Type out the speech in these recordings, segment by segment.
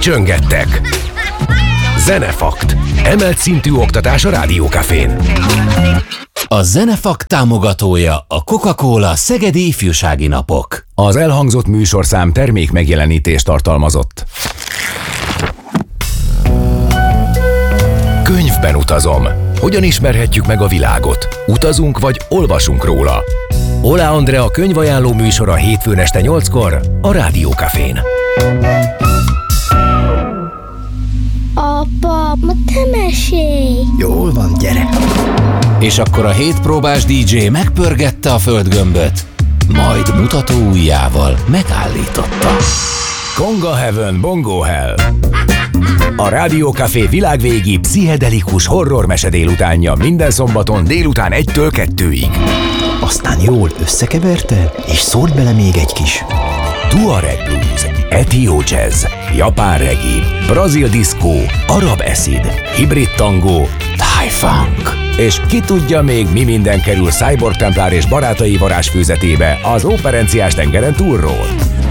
csöngettek. Zenefakt. Emelt szintű oktatás a Rádió Cafén. A Zenefakt támogatója a Coca-Cola Szegedi Ifjúsági Napok. Az elhangzott műsorszám termék megjelenítést tartalmazott. Könyvben utazom. Hogyan ismerhetjük meg a világot? Utazunk vagy olvasunk róla? Ola Andrea könyvajánló műsora hétfőn este 8-kor a Rádió Cafén. Apa, ma te mesélj! Jól van, gyere! És akkor a 7 próbás DJ megpörgette a földgömböt, majd mutató ujjával megállította. Conga Heaven, Bongo Hell. A Rádió Café világvégi pszichedelikus horror mese délutánja minden szombaton délután 1-től 2-ig. Aztán jól összekeverte, és szólt bele még egy kis Tuareg blues, etió jazz, japán reggae, brazil diszkó, arab acid, hibrid tango, thai funk. És ki tudja még mi minden kerül Cyborg Templár és barátai varázsfőzetébe az Óperenciás tengeren túlról.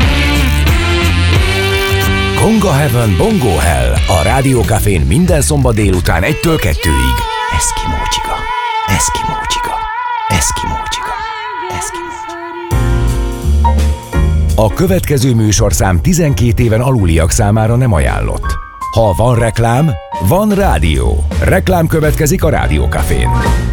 Conga Heaven, Bongo Hell a Rádió Cafén minden szombat délután 1-től 2-ig. Eszkimó csiga, eszkimó csiga, eszkimó csiga, eszkimó csiga. A következő műsorszám 12 éven aluliak számára nem ajánlott. Ha van reklám, van rádió. Reklám következik a Rádió Cafén.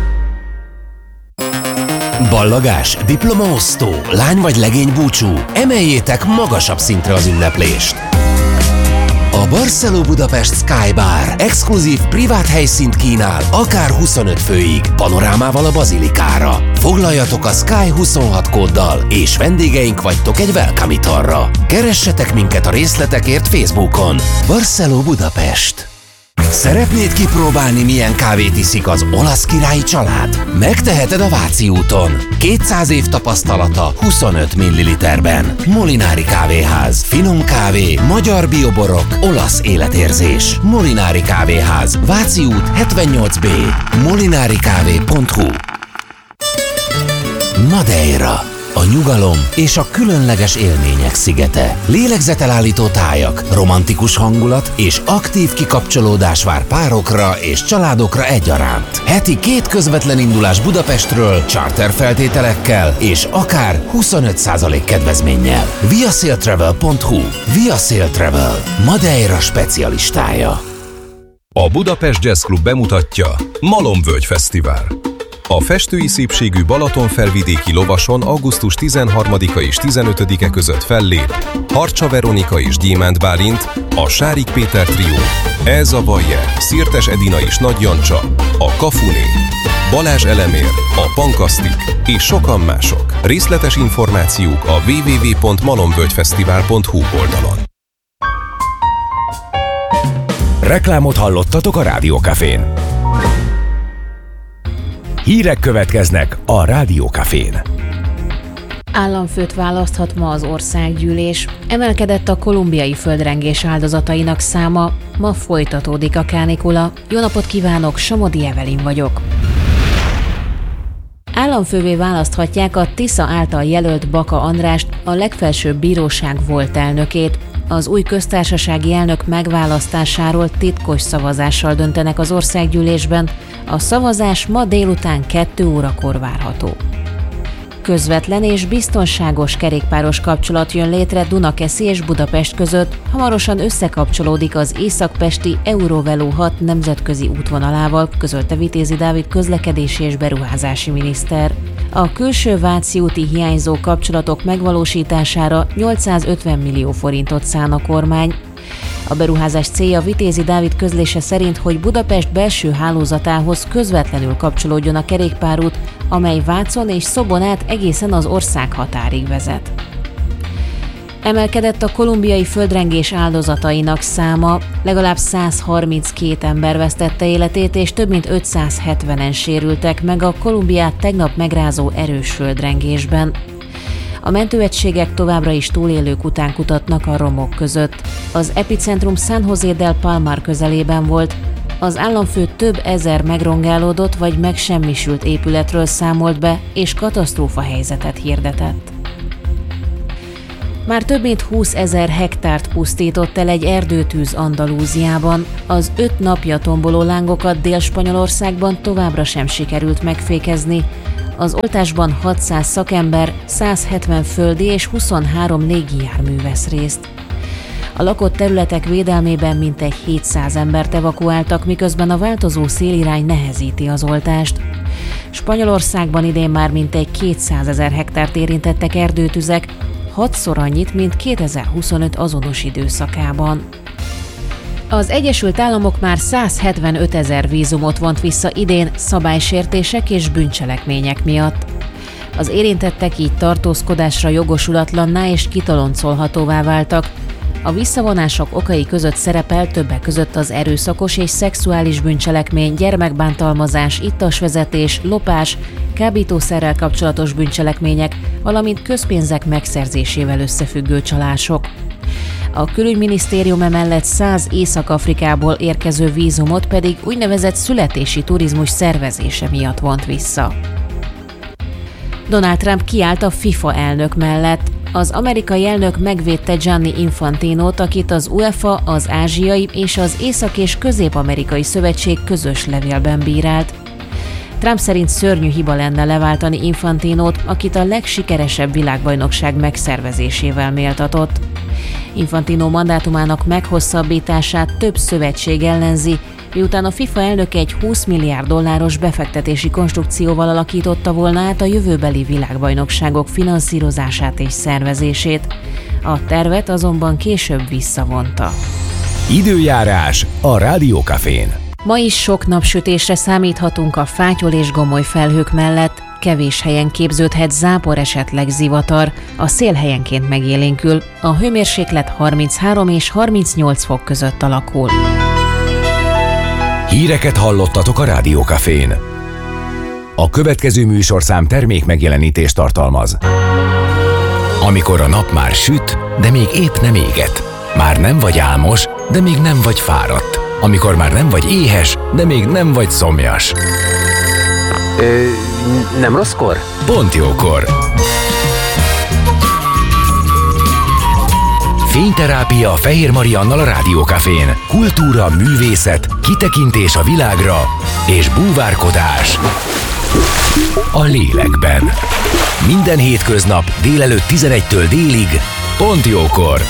Ballagás, diplomaosztó, lány vagy legény búcsú, emeljétek magasabb szintre az ünneplést. A Barceló Budapest Sky Bar exkluzív privát helyszínt kínál, akár 25 főig, panorámával a bazilikára. Foglaljatok a Sky 26 kóddal, és vendégeink vagytok egy welcome italra. Keressetek minket a részletekért Facebookon. Barceló Budapest. Szeretnéd kipróbálni, milyen kávét iszik az olasz királyi család? Megteheted a Váci úton. 200 év tapasztalata 25 ml-ben. Molinári Kávéház. Finom kávé, magyar bioborok, olasz életérzés. Molinári Kávéház. Váci út 78B. molinarikávé.hu. Madeira. A nyugalom és a különleges élmények szigete. Lélegzetelállító tájak, romantikus hangulat és aktív kikapcsolódás vár párokra és családokra egyaránt. Heti 2 közvetlen indulás Budapestről, charter feltételekkel és akár 25% kedvezménnyel. viasailtravel.hu. Via Travel. Madeira specialistája. A Budapest Jazz Club bemutatja Malomvölgy Fesztivál. A festői szépségű Balatonfelvidéki lovason augusztus 13-a és 15-e között fellép Harcsa Veronika és Gyémánt Bálint, a Sárik Péter trió, Elza Bayer, Szirtes Edina és Nagy Jancsa, a Kafuné, Balázs Elemér, a Pankasztik és sokan mások. Részletes információk a www.malomvölgyfesztivál.hu oldalon. Reklámot hallottatok a Rádió Cafén. Hírek következnek a Rádió Cafén. Államfőt választhat ma az országgyűlés. Emelkedett a kolumbiai földrengés áldozatainak száma. Ma folytatódik a kánikula. Jó napot kívánok, Somodi Evelin vagyok. Államfővé választhatják a Tisza által jelölt Baka Andrást, a legfelsőbb bíróság volt elnökét. Az új köztársasági elnök megválasztásáról titkos szavazással döntenek az országgyűlésben. A szavazás ma délután 2 órakor várható. Közvetlen és biztonságos kerékpáros kapcsolat jön létre Dunakeszi és Budapest között, hamarosan összekapcsolódik az északpesti Eurovelo 6 nemzetközi útvonalával, közölte Vitézi Dávid közlekedési és beruházási miniszter. A külső Váci úti hiányzó kapcsolatok megvalósítására 850 millió forintot szán a kormány. A beruházás célja Vitézi Dávid közlése szerint, hogy Budapest belső hálózatához közvetlenül kapcsolódjon a kerékpárút, amely Vácon és Szobon át egészen az ország határig vezet. Emelkedett a kolumbiai földrengés áldozatainak száma, legalább 132 ember vesztette életét, és több mint 570-en sérültek meg a Kolumbiát tegnap megrázó erős földrengésben. A mentőegységek továbbra is túlélők után kutatnak a romok között. Az epicentrum San José del Palmar közelében volt. Az államfő több ezer megrongálódott vagy megsemmisült épületről számolt be, és katasztrófa helyzetet hirdetett. Már több mint 20 000 hektárt pusztított el egy erdőtűz Andalúziában. Az 5 napja tomboló lángokat Dél-Spanyolországban továbbra sem sikerült megfékezni. Az oltásban 600 szakember, 170 földi és 23 légijármű vesz részt. A lakott területek védelmében mintegy 700 embert evakuáltak, miközben a változó szélirány nehezíti az oltást. Spanyolországban idén már mintegy 200 000 hektárt érintettek erdőtüzek, 6-szor annyit, mint 2025 azonos időszakában. Az Egyesült Államok már 175 000 vízumot vont vissza idén szabálysértések és bűncselekmények miatt. Az érintettek így tartózkodásra jogosulatlanná és kitoloncolhatóvá váltak. A visszavonások okai között szerepel többek között az erőszakos és szexuális bűncselekmény, gyermekbántalmazás, ittasvezetés, lopás, kábítószerrel kapcsolatos bűncselekmények, valamint közpénzek megszerzésével összefüggő csalások. A külügyminisztérium emellett 100 Észak-Afrikából érkező vízumot pedig úgynevezett születési turizmus szervezése miatt vont vissza. Donald Trump kiállt a FIFA elnök mellett. Az amerikai elnök megvédte Gianni Infantinót, akit az UEFA, az Ázsiai és az Észak- és Közép-Amerikai Szövetség közös levélben bírált. Trump szerint szörnyű hiba lenne leváltani Infantinót, akit a legsikeresebb világbajnokság megszervezésével méltatott. Infantino mandátumának meghosszabbítását több szövetség ellenzi, miután a FIFA elnöke egy 20 milliárd dolláros befektetési konstrukcióval alakította volna át a jövőbeli világbajnokságok finanszírozását és szervezését. A tervet azonban később visszavonta. Időjárás a Rádiókafén. Ma is sok napsütésre számíthatunk a fátyol és gomoly felhők mellett, kevés helyen képződhet zápor, esetleg zivatar, a szél helyenként megélénkül, a hőmérséklet 33 és 38 fok között alakul. Híreket hallottatok a Rádiókafén. A következő műsorszám termék megjelenítést tartalmaz. Amikor a nap már süt, de még épp nem éget. Már nem vagy álmos, de még nem vagy fáradt. Amikor már nem vagy éhes, de még nem vagy szomjas. Nem rosszkor? Pont jókor. Fényterápia Fehér Mariannal a Rádiókafén. Kultúra, művészet, kitekintés a világra és búvárkodás a lélekben. Minden hétköznap délelőtt 11-től délig, pont jókor.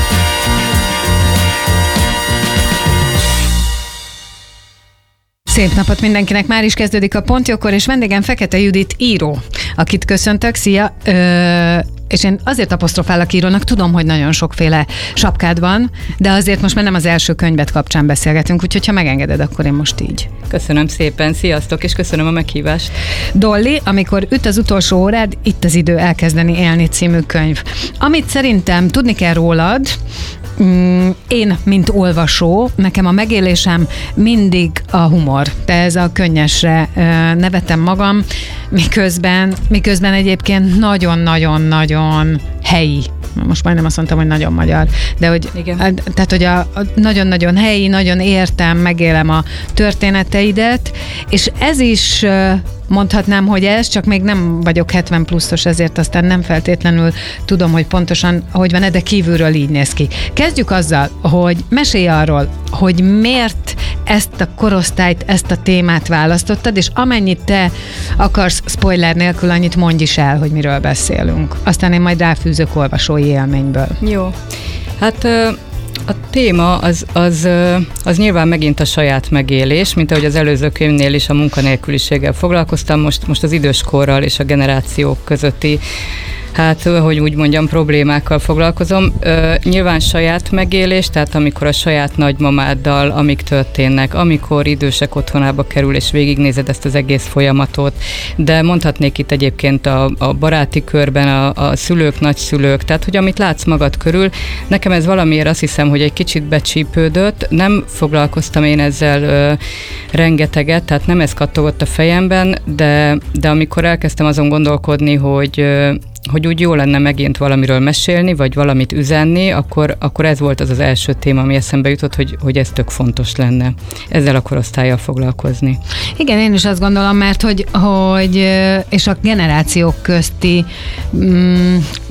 Szép napot mindenkinek, már is kezdődik a Pontjókor, és vendégem Fekete Judit író, akit köszöntök, szia! És én azért apostrofálok írónak, tudom, hogy nagyon sokféle sapkád van, de azért most már nem az első könyvet kapcsán beszélgetünk, úgyhogy ha megengeded, akkor én most így. Köszönöm szépen, sziasztok, és köszönöm a meghívást. Dolly, amikor üt az utolsó órád, itt az idő elkezdeni élni című könyv. Amit szerintem tudni kell rólad, én, mint olvasó, nekem a megélésem mindig a humor. De ez a könnyesre nevetem magam, miközben egyébként nagyon-nagyon-nagyon helyi. Most majdnem azt mondtam, hogy nagyon magyar. De hogy, tehát, hogy a nagyon-nagyon helyi, nagyon értem, megélem a történeteidet, és ez is mondhatnám, hogy ez, csak még nem vagyok 70 pluszos, ezért aztán nem feltétlenül tudom, hogy pontosan hogy van, de kívülről így néz ki. Kezdjük azzal, hogy mesélj arról, hogy miért ezt a korosztályt, ezt a témát választottad, és amennyit te akarsz spoiler nélkül, annyit mondj is el, hogy miről beszélünk. Aztán én majd ráfűzök olvasói élményből. Jó. Hát a téma az nyilván megint a saját megélés, mint ahogy az előző könyvnél is a munkanélküliséggel foglalkoztam, most az időskorral és a generációk közötti, hát, hogy úgy mondjam, problémákkal foglalkozom. Nyilván saját megélés, tehát amikor a saját nagymamáddal, amik történnek, amikor idősek otthonába kerül, és végignézed ezt az egész folyamatot, de mondhatnék itt egyébként a baráti körben, a szülők, nagyszülők, tehát, hogy amit látsz magad körül, nekem ez valamiért azt hiszem, hogy egy kicsit becsípődött, nem foglalkoztam én ezzel rengeteget, tehát nem ez kattogott a fejemben, de amikor elkezdtem azon gondolkodni, hogy úgy jó lenne megint valamiről mesélni, vagy valamit üzenni, akkor ez volt az első téma, ami eszembe jutott, hogy ez tök fontos lenne ezzel a korosztállyal foglalkozni. Igen, én is azt gondolom, mert hogy és a generációk közti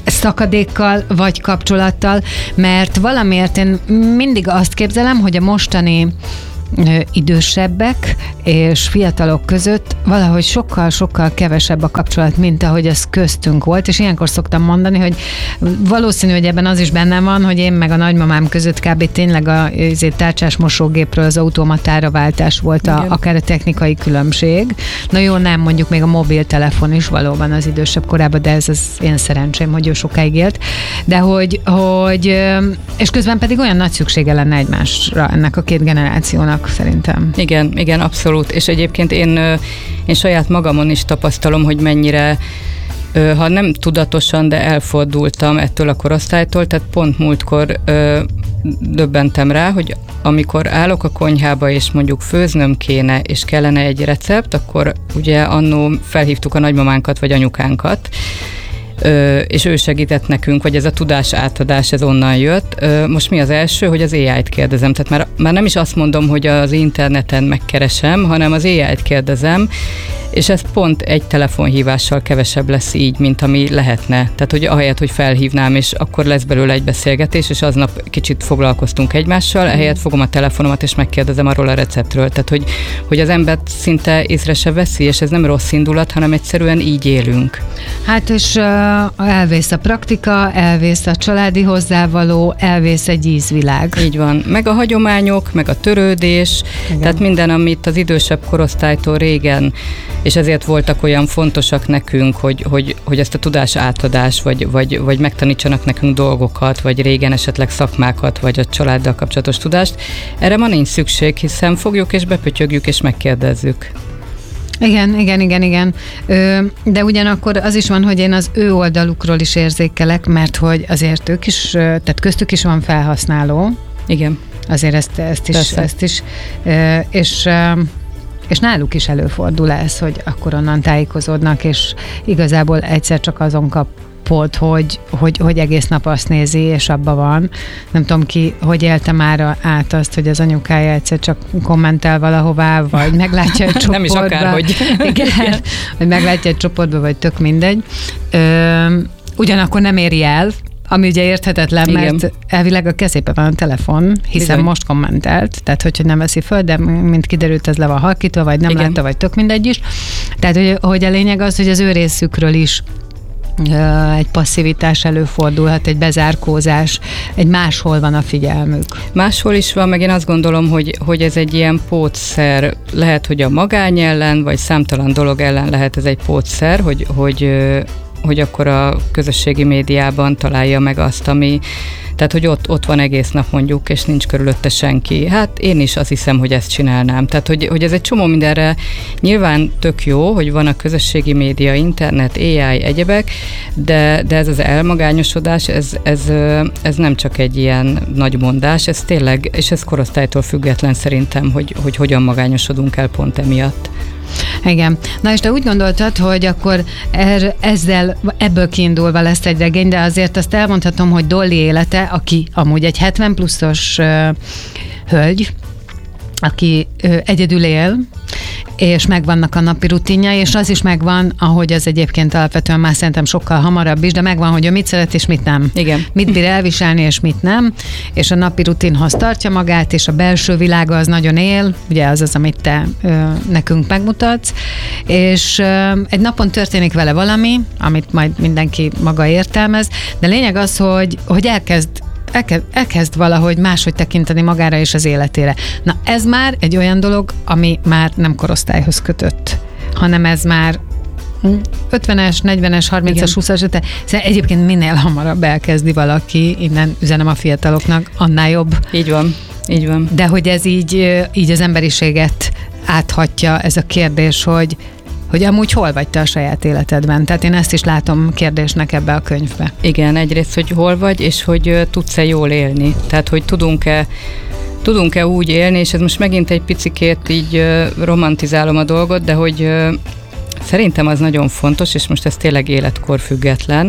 szakadékkal vagy kapcsolattal, mert valamiért én mindig azt képzelem, hogy a mostani idősebbek és fiatalok között valahogy sokkal-sokkal kevesebb a kapcsolat, mint ahogy ez köztünk volt, és ilyenkor szoktam mondani, hogy valószínű, hogy ebben az is benne van, hogy én meg a nagymamám között kb. Tényleg a tárcsás mosógépről az automatára váltás volt akár a technikai különbség. Na jó, nem, mondjuk még a mobiltelefon is valóban az idősebb korában, de ez az én szerencsém, hogy ő sokáig élt. De hogy és közben pedig olyan nagy szüksége lenne egymásra ennek a két generációnak, szerintem. Igen, abszolút. És egyébként én saját magamon is tapasztalom, hogy mennyire, ha nem tudatosan, de elfordultam ettől a korosztálytól, tehát pont múltkor döbbentem rá, hogy amikor állok a konyhába, és mondjuk főznöm kéne, és kellene egy recept, akkor ugye annó felhívtuk a nagymamánkat, vagy anyukánkat, és ő segített nekünk, vagy ez a tudás átadás, ez onnan jött. Most mi az első, hogy az AI-t kérdezem. Tehát már nem is azt mondom, hogy az interneten megkeresem, hanem az AI-t kérdezem, és ez pont egy telefonhívással kevesebb lesz így, mint ami lehetne. Tehát, hogy ahelyett, hogy felhívnám, és akkor lesz belőle egy beszélgetés, és aznap kicsit foglalkoztunk egymással, ehelyett fogom a telefonomat, és megkérdezem arról a receptről. Tehát, hogy az embert szinte észre se veszi, és ez nem rossz indulat, hanem egyszerűen így élünk. Hát, és elvész a praktika, elvész a családi hozzávaló, elvész egy ízvilág. Így van. Meg a hagyományok, meg a törődés, igen. Tehát minden, amit az idősebb korosztálytól régen, és ezért voltak olyan fontosak nekünk, hogy ezt a tudás átadás, vagy megtanítsanak nekünk dolgokat, vagy régen esetleg szakmákat, vagy a családdal kapcsolatos tudást. Erre ma nincs szükség, hiszen fogjuk és bepötyögjük és megkérdezzük. Igen. De ugyanakkor az is van, hogy én az ő oldalukról is érzékelek, mert hogy azért ők is, tehát köztük is van felhasználó. Igen. Azért ezt is. És náluk is előfordul ez, hogy akkor onnan tájékozódnak, és igazából egyszer csak azon kapod, hogy egész nap azt nézi, és abba van. Nem tudom ki, hogy élte már át azt, hogy az anyukája egyszer csak kommentel valahová, vagy meglátja egy csoportba. Nem is akárhogy. Igen, vagy meglátja egy csoportba, vagy tök mindegy. Ugyanakkor nem éri el, ami ugye érthetetlen, igen. Mert elvileg a kezében van a telefon, hiszen bizony. Most kommentelt, tehát hogy nem veszi föl, de mint kiderült, ez le van halkítva, vagy nem igen. Látta, vagy tök mindegy is. Tehát, hogy a lényeg az, hogy az ő részükről is egy passzivitás előfordulhat, egy bezárkózás, egy máshol van a figyelmük. Máshol is van, meg én azt gondolom, hogy ez egy ilyen pótszer, lehet, hogy a magány ellen, vagy számtalan dolog ellen lehet ez egy pótszer, hogy akkor a közösségi médiában találja meg azt, ami, tehát hogy ott van egész nap mondjuk, és nincs körülötte senki. Hát én is azt hiszem, hogy ezt csinálnám. Tehát, hogy ez egy csomó mindenre nyilván tök jó, hogy van a közösségi média, internet, AI, egyebek, de ez az elmagányosodás, ez nem csak egy ilyen nagy mondás, ez tényleg, és ez korosztálytól független szerintem, hogy hogyan magányosodunk el pont emiatt. Igen. Na és te úgy gondoltad, hogy akkor ebből kiindulva lesz egy regény, de azért azt elmondhatom, hogy Dolly élete, aki amúgy egy 70 pluszos hölgy, aki egyedül él, és megvannak a napi rutinjai, és az is megvan, ahogy az egyébként alapvetően már szerintem sokkal hamarabb is, de megvan, hogy ő mit szeret és mit nem. Igen. Mit bír elviselni és mit nem, és a napi rutinhoz tartja magát, és a belső világa az nagyon él, ugye az, amit te nekünk megmutatsz, és egy napon történik vele valami, amit majd mindenki maga értelmez, de lényeg az, hogy elkezd valahogy máshogy tekinteni magára és az életére. Na ez már egy olyan dolog, ami már nem korosztályhoz kötött, hanem ez már 50-es, 40-es, 30-as, 20-as, szóval egyébként minél hamarabb elkezdi valaki, innen üzenem a fiataloknak, annál jobb. Így van. De hogy ez így az emberiséget áthatja ez a kérdés, hogy amúgy hol vagy te a saját életedben. Tehát én ezt is látom kérdésnek ebbe a könyvbe. Igen, egyrészt, hogy hol vagy, és hogy tudsz-e jól élni. Tehát, hogy tudunk-e úgy élni, és ez most megint egy picikét így romantizálom a dolgot, de hogy szerintem az nagyon fontos, és most ez tényleg életkor független,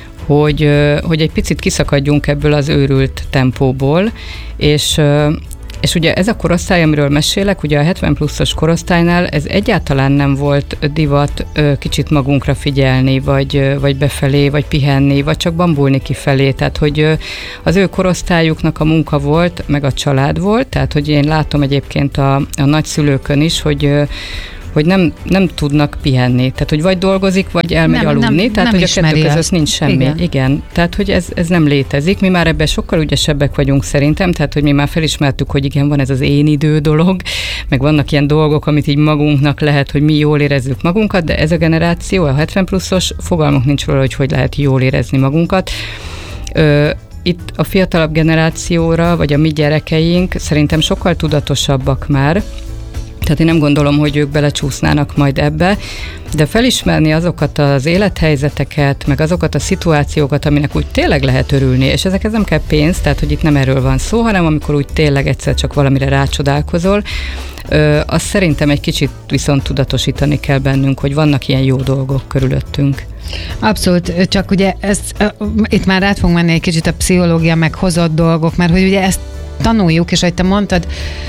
hogy egy picit kiszakadjunk ebből az őrült tempóból, és És ugye ez a korosztály, amiről mesélek, ugye a 70 pluszos korosztálynál ez egyáltalán nem volt divat kicsit magunkra figyelni, vagy befelé, vagy pihenni, vagy csak bambulni kifelé. Tehát, hogy az ő korosztályuknak a munka volt, meg a család volt, tehát, hogy én látom egyébként a nagyszülőkön is, hogy nem tudnak pihenni. Tehát, hogy vagy dolgozik, vagy elmegy aludni. Tehát, hogy a kettő között nincs semmi. Igen. Tehát, hogy ez nem létezik. Mi már ebben sokkal ügyesebbek vagyunk szerintem, tehát, hogy mi már felismertük, hogy igen, van ez az én idő dolog, meg vannak ilyen dolgok, amit így magunknak lehet, hogy mi jól érezzük magunkat, de ez a generáció, a 70 pluszos, fogalmunk nincs róla, hogy lehet jól érezni magunkat. Itt a fiatalabb generációra, vagy a mi gyerekeink szerintem sokkal tudatosabbak már. Tehát én nem gondolom, hogy ők belecsúsznának majd ebbe, de felismerni azokat az élethelyzeteket, meg azokat a szituációkat, aminek úgy tényleg lehet örülni, és ezekhez nem kell pénz, tehát hogy itt nem erről van szó, hanem amikor úgy tényleg egyszer csak valamire rácsodálkozol, azt szerintem egy kicsit viszont tudatosítani kell bennünk, hogy vannak ilyen jó dolgok körülöttünk. Abszolút, csak ugye itt már át fogunk menni egy kicsit a pszichológia meg hozott dolgok, mert hogy ugye ezt tanuljuk, és ahogy te mondtad,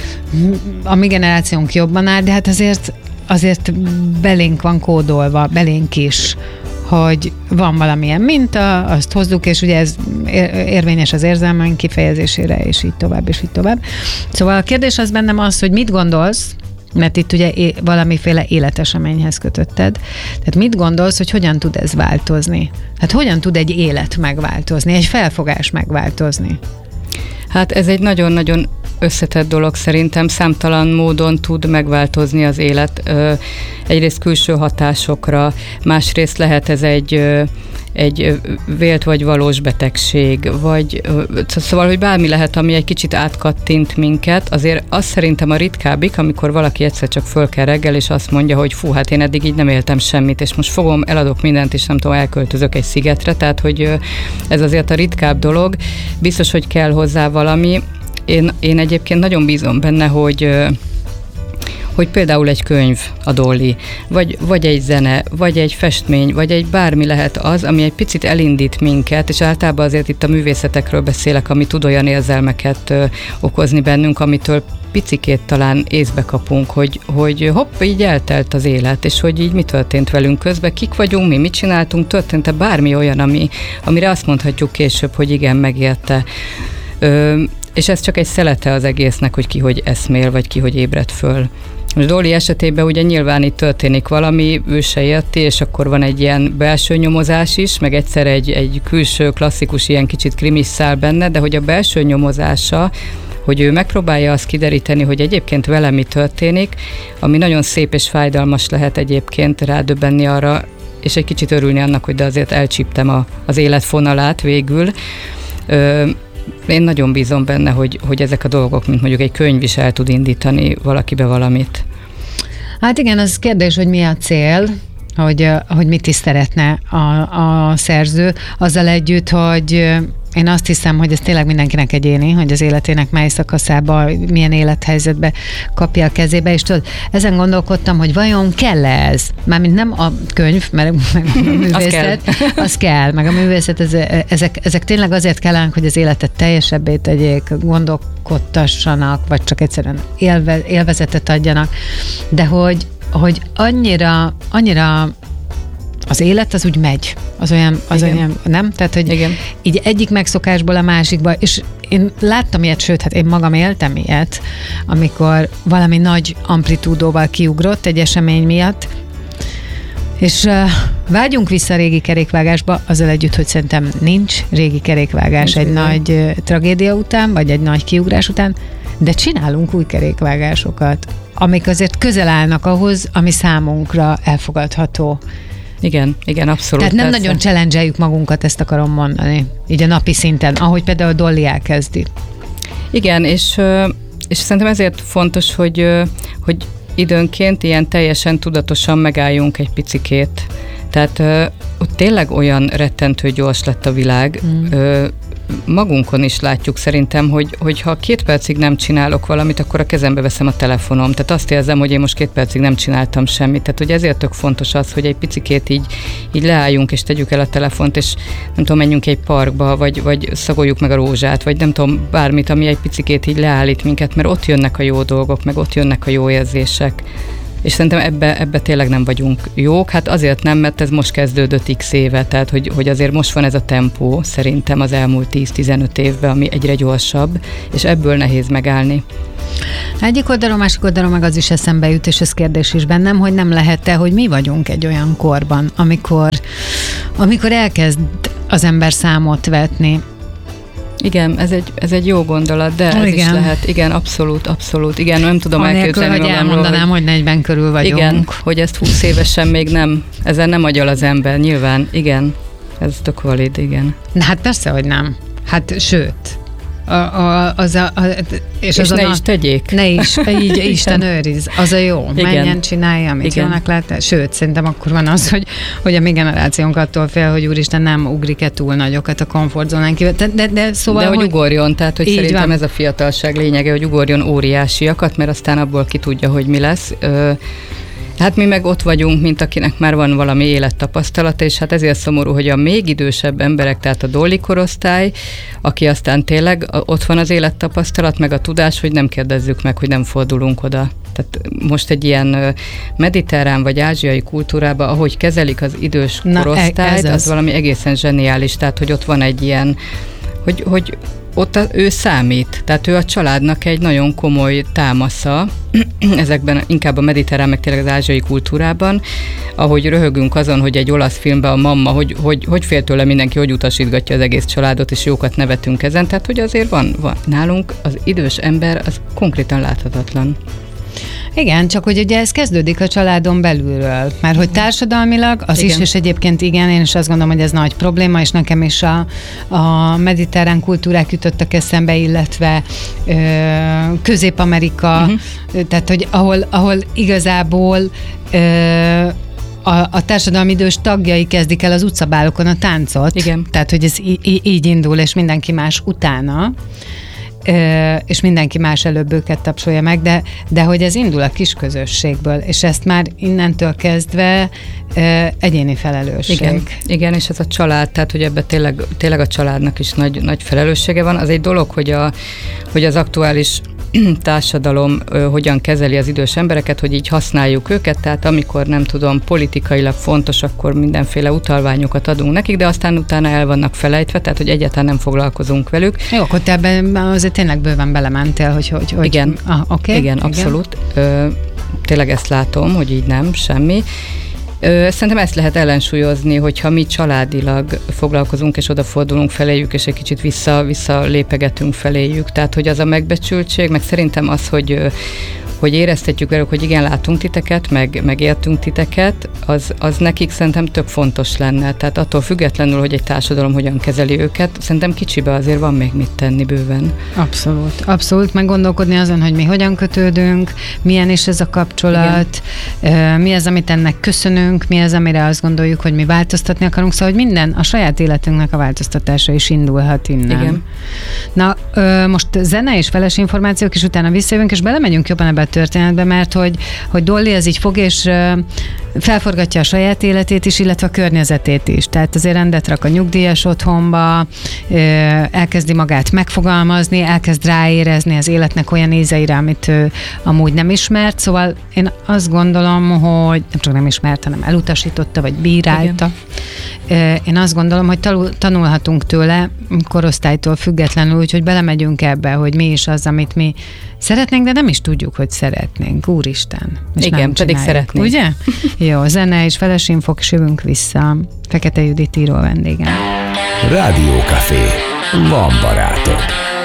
a mi generációnk jobban áll, de hát azért belénk van kódolva, belénk is, hogy van valamilyen minta, azt hozzuk, és ugye ez érvényes az érzelmeink kifejezésére, és így tovább, és így tovább. Szóval a kérdés az bennem az, hogy mit gondolsz, mert itt ugye valamiféle életeseményhez kötötted. Tehát mit gondolsz, hogy hogyan tud ez változni? Hát hogyan tud egy élet megváltozni, egy felfogás megváltozni? Hát ez egy nagyon-nagyon összetett dolog szerintem, számtalan módon tud megváltozni az élet. Egyrészt külső hatásokra, másrészt lehet ez egy vélt vagy valós betegség, vagy szóval, hogy bármi lehet, ami egy kicsit átkattint minket, azért azt szerintem a ritkábbik, amikor valaki egyszer csak föl kell reggel, és azt mondja, hogy fú, hát én eddig így nem éltem semmit, és most eladok mindent, és nem tudom, elköltözök egy szigetre, tehát, hogy ez azért a ritkább dolog. Biztos, hogy kell hozzá valami. Én egyébként nagyon bízom benne, hogy például egy könyv, a Dolly, vagy egy zene, vagy egy festmény, vagy egy bármi lehet az, ami egy picit elindít minket, és általában azért itt a művészetekről beszélek, ami tud olyan érzelmeket okozni bennünk, amitől picikét talán észbe kapunk, hogy hopp, így eltelt az élet, és hogy így mi történt velünk közben, kik vagyunk, mi mit csináltunk, történt-e bármi olyan, amire azt mondhatjuk később, hogy igen, megérte. És ez csak egy szelete az egésznek, hogy ki hogy eszmél, vagy ki hogy ébred föl. Most Dolly esetében ugye nyilván itt történik valami, ő se érti, és akkor van egy ilyen belső nyomozás is, meg egyszer egy külső, klasszikus, ilyen kicsit krimis szál benne, de hogy a belső nyomozása, hogy ő megpróbálja azt kideríteni, hogy egyébként vele mi történik, ami nagyon szép és fájdalmas lehet egyébként rádöbbenni arra, és egy kicsit örülni annak, hogy de azért elcsíptem az életfonalát végül. Én nagyon bízom benne, hogy ezek a dolgok, mint mondjuk egy könyv is el tud indítani valakibe valamit. Hát igen, az kérdés, hogy mi a cél, hogy mit is szeretne a szerző, azzal együtt, hogy én azt hiszem, hogy ez tényleg mindenkinek egyéni, hogy az életének mely szakaszában, milyen élethelyzetbe kapja a kezébe, és tudod, ezen gondolkodtam, hogy vajon kell-e ez? Mármint nem a könyv, mert a művészet, az kell, meg a művészet, ezek tényleg azért kellenek, hogy az életet teljesebbé tegyék, gondolkodtassanak, vagy csak egyszerűen élvezetet adjanak, de hogy annyira az élet az úgy megy, az olyan, nem? Tehát, hogy igen. Így egyik megszokásból a másikba, és én láttam ilyet, sőt, hát én magam éltem ilyet, amikor valami nagy amplitúdóval kiugrott egy esemény miatt, és vágyunk vissza a régi kerékvágásba, azzal együtt, hogy szerintem nincs régi kerékvágás egy nagy tragédia után, vagy egy nagy kiugrás után, de csinálunk új kerékvágásokat, amik azért közel állnak ahhoz, ami számunkra elfogadható. Igen, abszolút. Tehát nem nagyon challenge-eljük magunkat, ezt akarom mondani, így a napi szinten, ahogy például Dolly elkezdi. Igen, és szerintem ezért fontos, hogy időnként ilyen teljesen tudatosan megálljunk egy picikét. Tehát ott tényleg olyan rettentő gyors lett a világ, magunkon is látjuk szerintem, hogy ha 2 percig nem csinálok valamit, akkor a kezembe veszem a telefonom. Tehát azt érzem, hogy én most 2 percig nem csináltam semmit. Tehát hogy ezért tök fontos az, hogy egy picikét így leálljunk, és tegyük el a telefont, és nem tudom, menjünk egy parkba, vagy szagoljuk meg a rózsát, vagy nem tudom, bármit, ami egy picikét így leállít minket, mert ott jönnek a jó dolgok, meg ott jönnek a jó érzések. És szerintem ebbe tényleg nem vagyunk jók. Hát azért nem, mert ez most kezdődött x éve, tehát hogy azért most van ez a tempó szerintem az elmúlt 10-15 évben, ami egyre gyorsabb, és ebből nehéz megállni. Egyik oldalon, másik oldalon meg az is eszembe jut, és ez kérdés is bennem, hogy nem lehet-e, hogy mi vagyunk egy olyan korban, amikor elkezd az ember számot vetni. Igen, ez egy jó gondolat, de ez is lehet. Igen, abszolút. Igen, nem tudom elképzelni magamról, hogy elmondanám, hogy 40 körül vagyunk. Igen, hogy ezt 20 évesen még nem, ezen nem agyal az ember, nyilván. Igen, ez tök valid, igen. Na hát persze, hogy nem. Hát sőt. És ne is tegyék. Ne is, így Isten őriz. Az a jó. Menjen, csinálja, amit jónak lát. Sőt, szerintem akkor van az, hogy a mi generációnk attól fél, hogy úristen nem ugrik-e túl nagyokat a komfortzónán kívül. De szóval, de hogy ugorjon, tehát hogy szerintem van. Ez a fiatalság lényege, hogy ugorjon óriásiakat, mert aztán abból ki tudja, hogy mi lesz. Hát mi meg ott vagyunk, mint akinek már van valami élettapasztalata, és hát ezért szomorú, hogy a még idősebb emberek, tehát a Dolly korosztály, aki aztán tényleg ott van az élettapasztalat, meg a tudás, hogy nem kérdezzük meg, hogy nem fordulunk oda. Tehát most egy ilyen mediterrán vagy ázsiai kultúrában, ahogy kezelik az idős korosztályt, az valami egészen zseniális, tehát hogy ott van egy ilyen, hogy ott ő számít, tehát ő a családnak egy nagyon komoly támasza, ezekben inkább a mediterrán, meg tényleg az ázsiai kultúrában, ahogy röhögünk azon, hogy egy olasz filmben a mamma, hogy fél tőle mindenki, hogy utasítgatja az egész családot, és jókat nevetünk ezen, tehát hogy azért van nálunk az idős ember, az konkrétan láthatatlan. Igen, csak hogy ugye ez kezdődik a családon belülről, mert hogy társadalmilag az is, és egyébként igen, én is azt gondolom, hogy ez nagy probléma, és nekem is a mediterrán kultúrák jutottak eszembe, illetve Közép-Amerika, tehát hogy ahol igazából a társadalmi idős tagjai kezdik el az utcabálokon a táncot, igen. Tehát hogy ez így indul, és mindenki más utána, és mindenki más előbb őket tapsolja meg, de hogy ez indul a kis közösségből, és ezt már innentől kezdve egyéni felelősség. Igen, és ez a család, tehát hogy ebben tényleg a családnak is nagy felelőssége van. Az egy dolog, hogy az aktuális társadalom hogyan kezeli az idős embereket, hogy így használjuk őket, tehát amikor nem tudom, politikailag fontos, akkor mindenféle utalványokat adunk nekik, de aztán utána el vannak felejtve, tehát hogy egyáltalán nem foglalkozunk velük. Jó, akkor te ebben azért tényleg bőven belementél, hogy igen, igen, abszolút. Tényleg ezt látom, hogy így nem, semmi. Szerintem ezt lehet ellensúlyozni, hogyha mi családilag foglalkozunk, és odafordulunk feléjük, és egy kicsit visszalépegetünk feléjük. Tehát, hogy az a megbecsültség, meg szerintem az, hogy éreztetjük velük, hogy igen, látunk titeket, meg értünk titeket, az nekik szerintem tök fontos lenne. Tehát attól függetlenül, hogy egy társadalom hogyan kezeli őket, szerintem kicsibe azért van még mit tenni bőven. Abszolút, meg gondolkodni azon, hogy mi hogyan kötődünk, milyen is ez a kapcsolat, mi az, amit ennek köszönünk, mi az, amire azt gondoljuk, hogy mi változtatni akarunk, szóval, hogy minden a saját életünknek a változtatása is indulhat innen. Igen. Na, most zene és feles információk, és utána visszajövünk, és belemegyünk jobban ebbe a történetbe, mert hogy Dolly ez így fog, és felforgatja a saját életét is, illetve a környezetét is. Tehát azért rendet rak a nyugdíjas otthonba, elkezdi magát megfogalmazni, elkezd ráérezni az életnek olyan ízeire, amit ő amúgy nem ismert. Szóval én azt gondolom, hogy nem csak nem ismert, hanem elutasította, vagy bírálta. Én azt gondolom, hogy tanulhatunk tőle korosztálytól függetlenül, úgyhogy belemegyünk ebbe, hogy mi is az, amit mi szeretnénk, de nem is tudjuk, hogy szeretnénk. Úristen. Igen, pedig szeretnénk. Ugye? Jó, zene és felesinfok, és jövünk vissza. Fekete Judit író vendégem. Rádiókafé. Van barátod.